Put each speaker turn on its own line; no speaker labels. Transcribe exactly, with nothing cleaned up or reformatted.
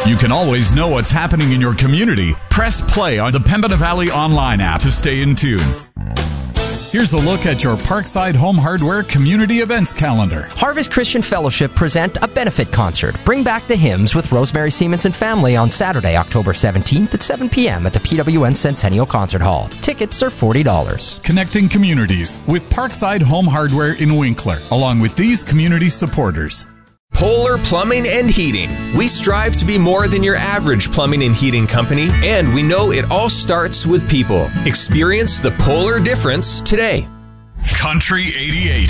You can always know what's happening in your community. Press play on the Pembina Valley online app to stay in tune. Here's a look at your Parkside Home Hardware community events calendar.
Harvest Christian Fellowship present a benefit concert. Bring back the hymns with Rosemary Siemens and family on Saturday, October seventeenth at seven p.m. at the P W N Centennial Concert Hall. Tickets are forty dollars.
Connecting communities with Parkside Home Hardware in Winkler, along with these community supporters.
Polar Plumbing and Heating. We strive to be more than your average plumbing and heating company, and we know it all starts with people. Experience the Polar difference today.
Country eighty-eight.